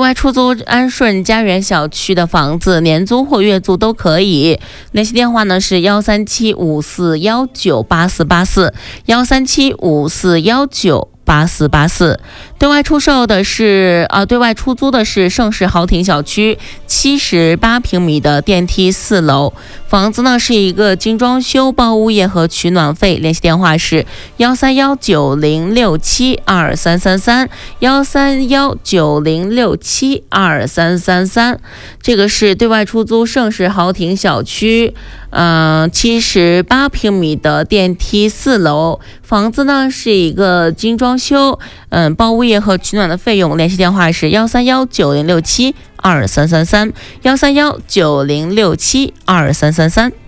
外出租安顺家园小区的房子，年租或月租都可以。联系电话呢是13754198484，13754198484。对外出售的是对外出租的是盛世豪庭小区78平米的电梯4楼，房子呢是一个精装修，包物业和取暖费。联系电话是13190672333，13190672333。这个是对外出租盛世豪庭小区78平米的电梯4楼，房子呢是一个精装修，包物业和取暖的费用。联系电话是13190672333，13190672333。